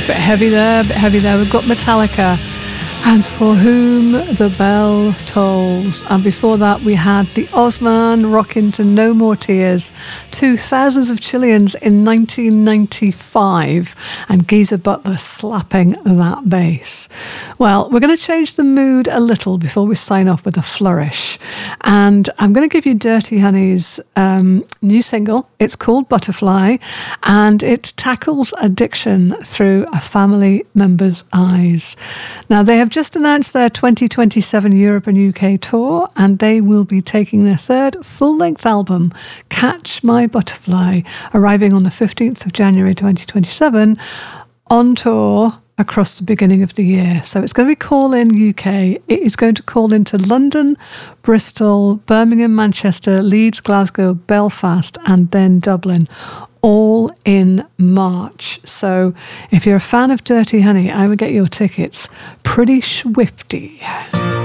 Bit heavy there, We've got Metallica and For Whom the Bell Tolls. And before that, we had the Osman rocking to No More Tears to Thousands of Chileans in 1995, and Geezer Butler slapping that bass. Well, we're going to change the mood a little before we sign off with a flourish. And I'm going to give you Dirty Honey's new single. It's called Butterfly, and it tackles addiction through a family member's eyes. Now, they have just announced their 2027 Europe and UK tour, and they will be taking their third full-length album, Catch My Butterfly, arriving on the 15th of January 2027, on tour across the beginning of the year. So it's going to be Call In UK. It is going to call into London, Bristol, Birmingham, Manchester, Leeds, Glasgow, Belfast, and then Dublin, all in March. So if you're a fan of Dirty Honey, I would get your tickets pretty swifty.